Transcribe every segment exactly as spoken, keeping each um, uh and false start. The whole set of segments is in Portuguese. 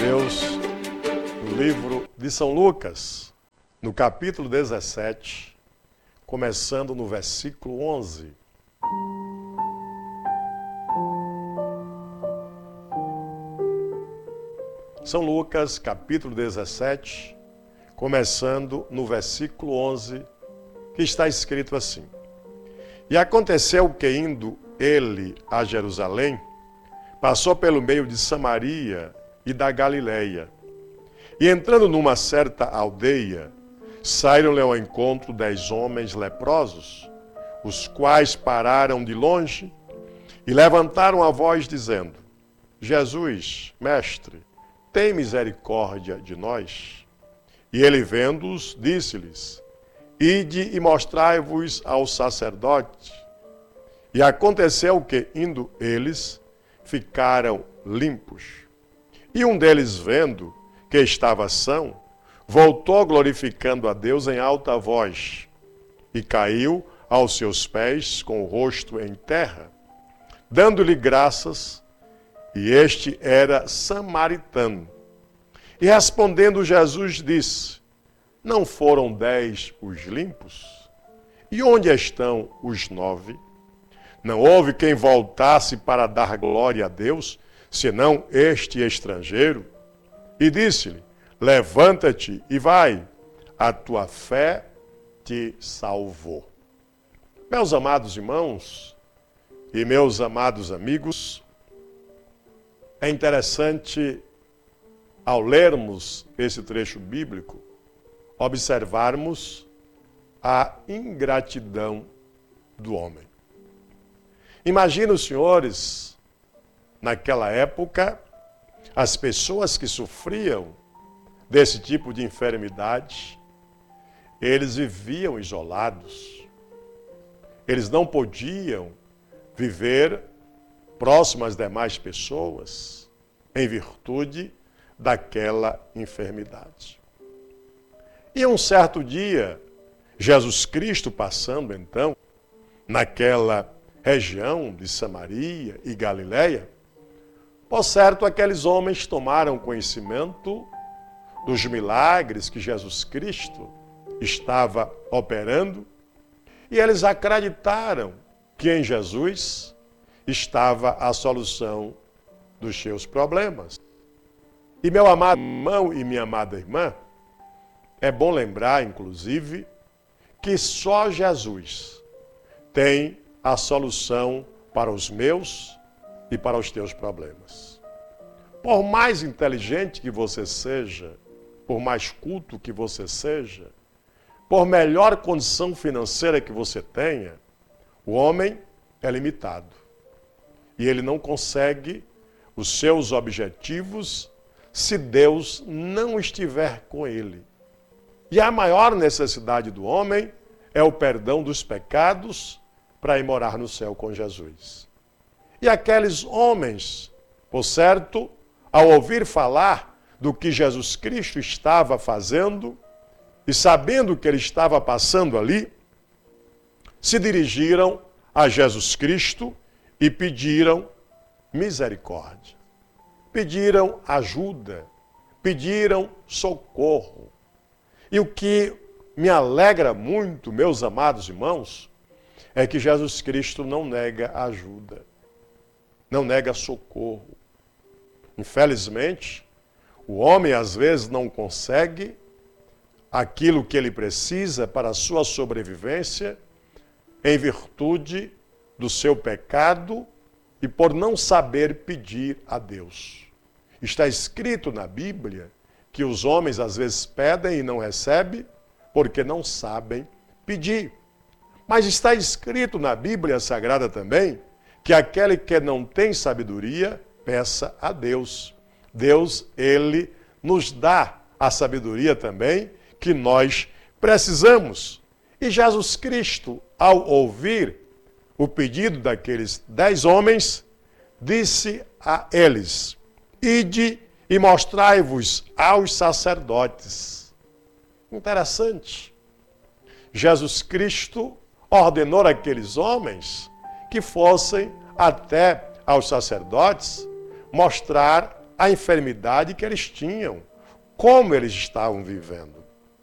Deus no livro de São Lucas, no capítulo dezessete, começando no versículo onze. São Lucas, capítulo dezessete, começando no versículo onze, que está escrito assim: E aconteceu que, indo ele a Jerusalém, passou pelo meio de Samaria e da Galileia. E entrando numa certa aldeia, saíram-lhe ao encontro dez homens leprosos, os quais pararam de longe e levantaram a voz, dizendo: Jesus, mestre, tem misericórdia de nós. E ele, vendo-os, disse-lhes: Ide e mostrai-vos ao sacerdote. E aconteceu que, indo eles, ficaram limpos. E um deles, vendo que estava são, voltou glorificando a Deus em alta voz, e caiu aos seus pés com o rosto em terra, dando-lhe graças, e este era samaritano. E respondendo Jesus disse: Não foram dez os limpos? E onde estão os nove? Não houve quem voltasse para dar glória a Deus, senão este estrangeiro? E disse-lhe: Levanta-te e vai, a tua fé te salvou. Meus amados irmãos e meus amados amigos, é interessante, ao lermos esse trecho bíblico, observarmos a ingratidão do homem. Imagina os senhores, naquela época, as pessoas que sofriam desse tipo de enfermidade, eles viviam isolados. Eles não podiam viver próximo às demais pessoas em virtude daquela enfermidade. E um certo dia, Jesus Cristo passando então naquela região de Samaria e Galileia, por certo aqueles homens tomaram conhecimento dos milagres que Jesus Cristo estava operando e eles acreditaram que em Jesus estava a solução dos seus problemas. E meu amado irmão e minha amada irmã, é bom lembrar, inclusive, que só Jesus tem a solução para os meus e para os teus problemas. Por mais inteligente que você seja, por mais culto que você seja, por melhor condição financeira que você tenha, o homem é limitado. E ele não consegue os seus objetivos se Deus não estiver com ele. E a maior necessidade do homem é o perdão dos pecados para ir morar no céu com Jesus. E aqueles homens, por certo, ao ouvir falar do que Jesus Cristo estava fazendo e sabendo que ele estava passando ali, se dirigiram a Jesus Cristo e pediram misericórdia, pediram ajuda, pediram socorro. E o que me alegra muito, meus amados irmãos, é que Jesus Cristo não nega ajuda, não nega socorro. Infelizmente, o homem às vezes não consegue aquilo que ele precisa para a sua sobrevivência em virtude do seu pecado e por não saber pedir a Deus. Está escrito na Bíblia que os homens às vezes pedem e não recebem porque não sabem pedir. Mas está escrito na Bíblia Sagrada também que aquele que não tem sabedoria, peça a Deus. Deus, ele nos dá a sabedoria também que nós precisamos. E Jesus Cristo, ao ouvir o pedido daqueles dez homens, disse a eles: Ide e mostrai-vos aos sacerdotes. Interessante. Jesus Cristo ordenou àqueles homens que fossem até aos sacerdotes mostrar a enfermidade que eles tinham, como eles estavam vivendo.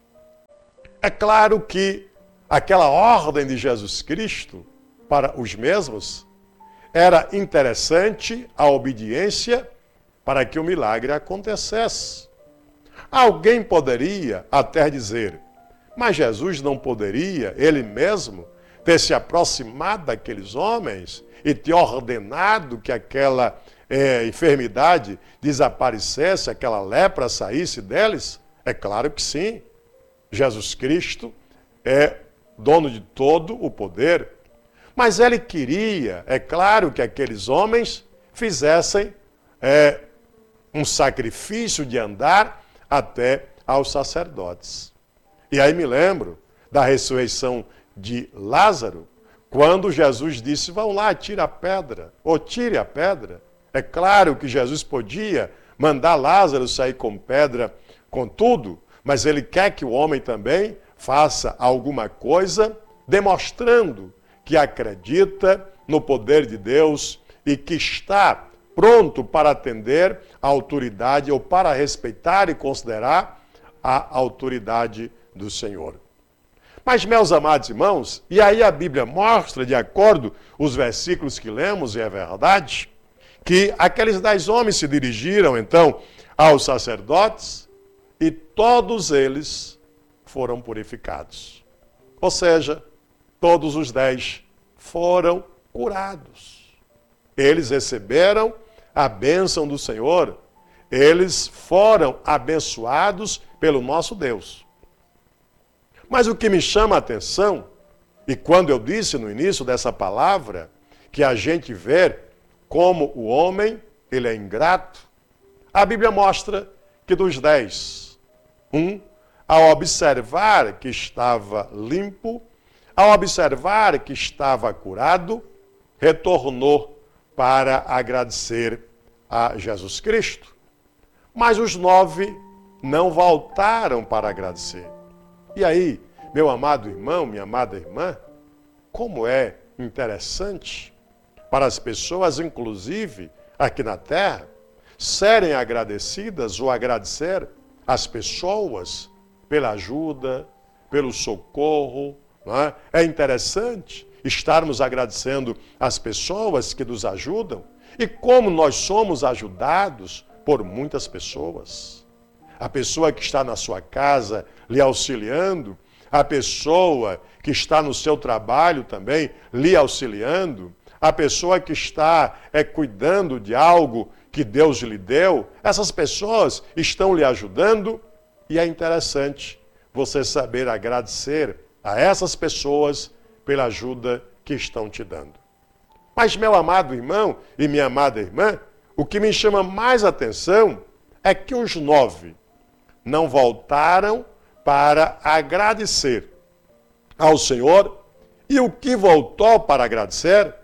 É claro que aquela ordem de Jesus Cristo para os mesmos era interessante a obediência para que o milagre acontecesse. Alguém poderia até dizer, mas Jesus não poderia, ele mesmo, ter se aproximado daqueles homens e ter ordenado que aquela é, enfermidade desaparecesse, aquela lepra saísse deles? É claro que sim. Jesus Cristo é dono de todo o poder. Mas ele queria, é claro, que aqueles homens fizessem é, um sacrifício de andar até aos sacerdotes. E aí me lembro da ressurreição de Lázaro, quando Jesus disse, vão lá, tira a pedra, ou tire a pedra. É claro que Jesus podia mandar Lázaro sair com pedra, com tudo, mas ele quer que o homem também faça alguma coisa, demonstrando que acredita no poder de Deus e que está pronto para atender a autoridade ou para respeitar e considerar a autoridade do Senhor. Mas, meus amados irmãos, e aí a Bíblia mostra, de acordo com os versículos que lemos, e é verdade, que aqueles dez homens se dirigiram, então, aos sacerdotes e todos eles foram purificados. Ou seja, todos os dez foram curados. Eles receberam a bênção do Senhor, eles foram abençoados pelo nosso Deus. Mas o que me chama a atenção, e quando eu disse no início dessa palavra, que a gente vê como o homem, ele é ingrato, a Bíblia mostra que dos dez, um, ao observar que estava limpo, ao observar que estava curado, retornou para agradecer a Jesus Cristo. Mas os nove não voltaram para agradecer. E aí, meu amado irmão, minha amada irmã, como é interessante para as pessoas, inclusive aqui na terra, serem agradecidas ou agradecer as pessoas pela ajuda, pelo socorro. Não é? É interessante estarmos agradecendo as pessoas que nos ajudam e como nós somos ajudados por muitas pessoas. A pessoa que está na sua casa lhe auxiliando, a pessoa que está no seu trabalho também lhe auxiliando, a pessoa que está é, cuidando de algo que Deus lhe deu, essas pessoas estão lhe ajudando e é interessante você saber agradecer a essas pessoas pela ajuda que estão te dando. Mas, meu amado irmão e minha amada irmã, o que me chama mais atenção é que os nove não voltaram para agradecer ao Senhor, e o que voltou para agradecer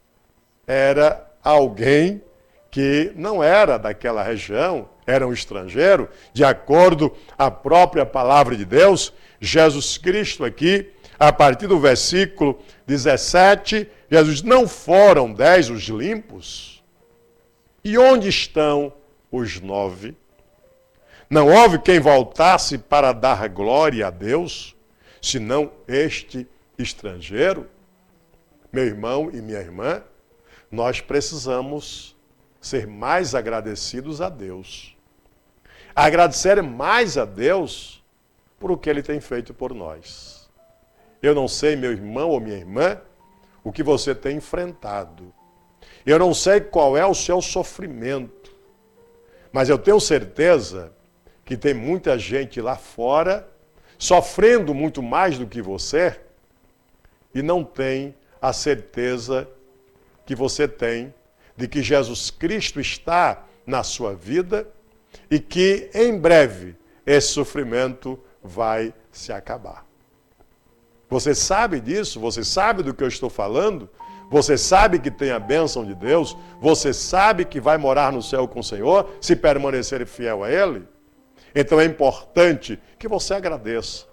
era alguém que não era daquela região, era um estrangeiro, de acordo com a própria palavra de Deus. Jesus Cristo aqui, a partir do versículo dezessete, Jesus, não foram dez os limpos? E onde estão os nove? Não houve quem voltasse para dar glória a Deus, senão este estrangeiro? Meu irmão e minha irmã, nós precisamos ser mais agradecidos a Deus. Agradecer mais a Deus por o que Ele tem feito por nós. Eu não sei, meu irmão ou minha irmã, o que você tem enfrentado. Eu não sei qual é o seu sofrimento, mas eu tenho certeza que tem muita gente lá fora sofrendo muito mais do que você e não tem a certeza que você tem de que Jesus Cristo está na sua vida e que em breve esse sofrimento vai se acabar. Você sabe disso? Você sabe do que eu estou falando? Você sabe que tem a bênção de Deus? Você sabe que vai morar no céu com o Senhor se permanecer fiel a Ele? Então é importante que você agradeça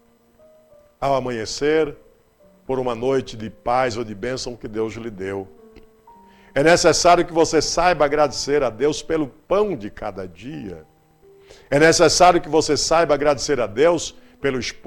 ao amanhecer por uma noite de paz ou de bênção que Deus lhe deu. É necessário que você saiba agradecer a Deus pelo pão de cada dia. É necessário que você saiba agradecer a Deus pelo esposo